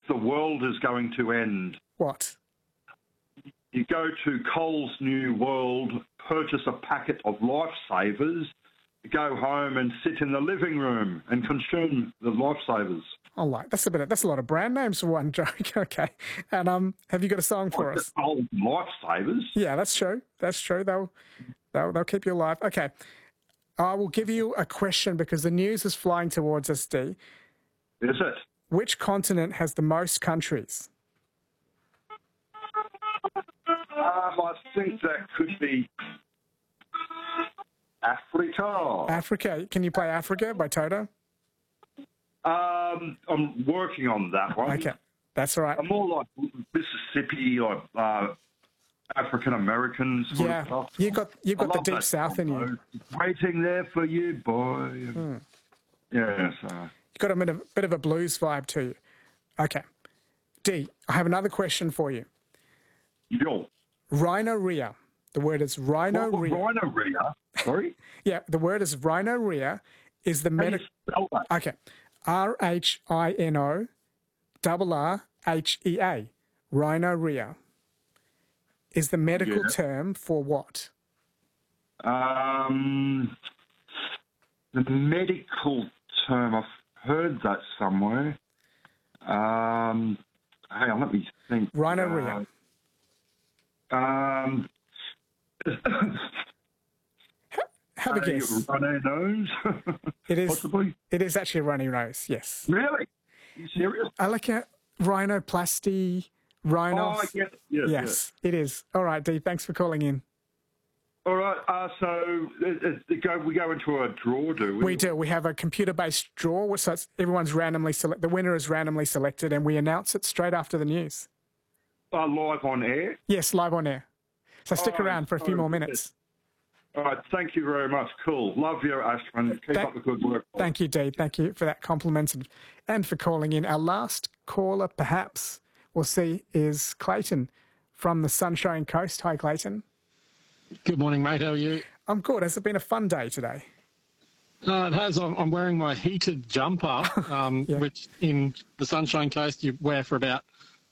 the world is going to end. What? You go to Coles New World, purchase a packet of Lifesavers, go home and sit in the living room and consume the Lifesavers. Oh, like that's a lot of brand names for one joke. Okay, and have you got a song for us? Coles Lifesavers. Yeah, that's true. That's true. They'll keep you alive. Okay, I will give you a question because the news is flying towards us. D. Is it? Which continent has the most countries? I think that could be Africa. Africa. Can you play Africa by Toto? I'm working on that one. Okay, that's all right. I'm more like Mississippi or African Americans. Yeah, you got the deep south in you. Waiting there for you, boy. Yes. You got a bit of a blues vibe to you. Okay, D. I have another question for you. Yo. Rhinorrhea. The word is rhinorrhea. Rhinorrhea? Sorry? Yeah, the word is rhinorrhea. Is the medical... Okay. RHINORRRHEA. Rhinorrhea. Is the medical term for what? The medical term, I've heard that somewhere. Hang on, let me think. Rhinorrhea. Have a guess. Runny nose? It is. Possibly. It is actually a runny nose, yes. Really? Are you serious? I like it. Rhinoplasty, rhinos. Oh, I get it. Yes, it is. All right, Dee, thanks for calling in. All right, so we go into a draw, do we? We do. We have a computer-based draw, so everyone's randomly the winner is randomly selected, and we announce it straight after the news. Live on air? Yes, live on air. So stick around for a few more minutes. All right, thank you very much. Cool. Love you, Ashman. Keep up the good work. Thank you, Dee. Thank you for that compliment and for calling in. Our last caller, perhaps, we'll see, is Clayton from the Sunshine Coast. Hi, Clayton. Good morning, mate. How are you? I'm good. Has it been a fun day today? It has. I'm wearing my heated jumper, which in the Sunshine Coast you wear for about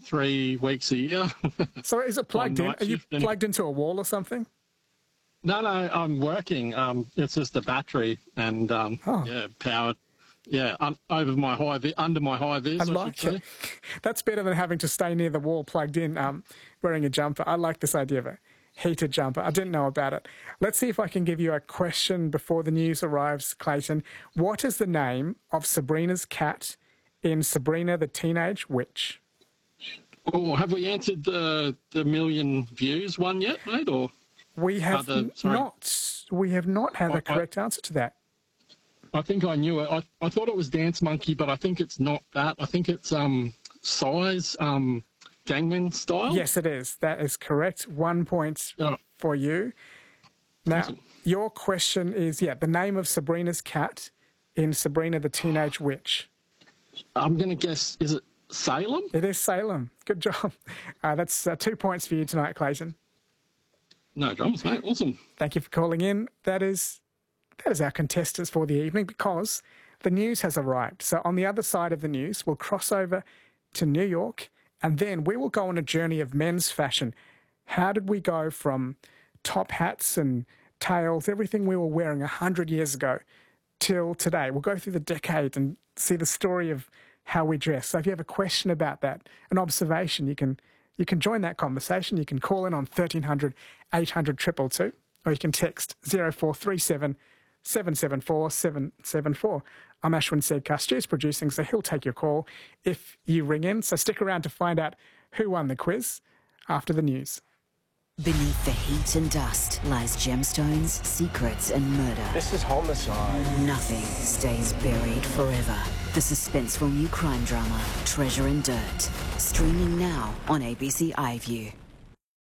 3 weeks a year. So is it plugged in? Are you plugged into a wall or something? No, I'm working. It's just a battery and powered. Yeah, under my high vis. I like it. That's better than having to stay near the wall plugged in, wearing a jumper. I like this idea of a heated jumper. I didn't know about it. Let's see if I can give you a question before the news arrives, Clayton. What is the name of Sabrina's cat in Sabrina the Teenage Witch? Oh, have we answered the million views one yet, mate? Or we have not. We have not had a correct answer to that. I think I knew it. I thought it was Dance Monkey, but I think it's not that. I think it's Size Gangnam Style. Yes, it is. That is correct. 1 point for you. Now, your question is, the name of Sabrina's cat in Sabrina the Teenage Witch. I'm going to guess, is it Salem? It is Salem. Good job. That's 2 points for you tonight, Clayton. No dramas, mate. Awesome. Thank you for calling in. That is our contestants for the evening because the news has arrived. So on the other side of the news, we'll cross over to New York and then we will go on a journey of men's fashion. How did we go from top hats and tails, everything we were wearing 100 years ago, till today? We'll go through the decade and see the story of how we dress. So if you have a question about that, an observation, you can join that conversation. You can call in on 1300 800 222 or you can text 0437 774 774. I'm Ashwin Sedkar. Stu's producing, so he'll take your call if you ring in. So stick around to find out who won the quiz after the news. Beneath the heat and dust lies gemstones, secrets and murder. This is homicide. Nothing stays buried forever. The suspenseful new crime drama, Treasure and Dirt. Streaming now on ABC iView.